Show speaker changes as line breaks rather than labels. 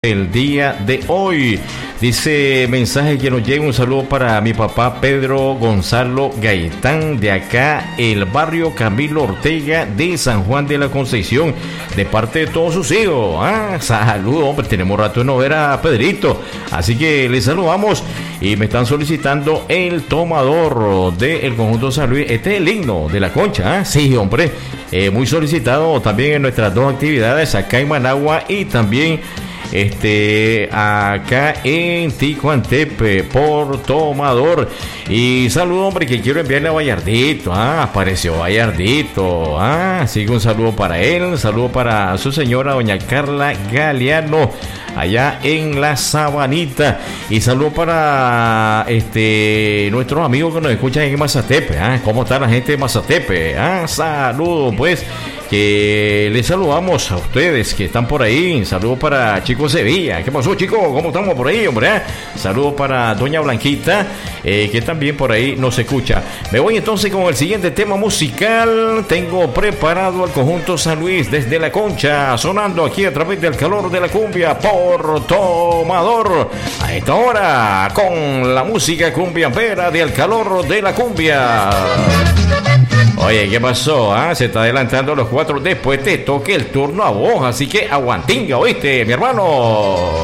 El día de hoy dice mensaje que nos llega un saludo para mi papá Pedro Gonzalo Gaitán de acá el barrio Camilo Ortega de San Juan de la Concepción de parte de todos sus hijos. Saludos, hombre, tenemos rato de no ver a Pedrito, así que les saludamos y me están solicitando el tomador del conjunto San Luis. Este es el himno de la Concha, sí, hombre, muy solicitado también en nuestras dos actividades acá en Managua y también acá en Ticuantepe por tomador. Y saludo, hombre, que quiero enviarle a Vallardito. Apareció Vallardito. Así que un saludo para él, un saludo para su señora doña Carla Galeano allá en la Sabanita, y saludo para nuestros amigos que nos escuchan en Mazatepe. ¿Cómo está la gente de Mazatepe? Saludos, pues, que les saludamos a ustedes que están por ahí. Saludos para Chico Sevilla. ¿Qué pasó, Chico? ¿Cómo estamos por ahí, hombre? Saludos para doña Blanquita, que también por ahí nos escucha. Me voy entonces con el siguiente tema musical. Tengo preparado al conjunto San Luis desde la Concha, sonando aquí a través del calor de la cumbia por tomador. A esta hora con la música cumbiambera del calor de la cumbia. Oye, ¿qué pasó? Se está adelantando los 4. Después te toque el turno a vos, así que aguantinga, ¿oíste, mi hermano?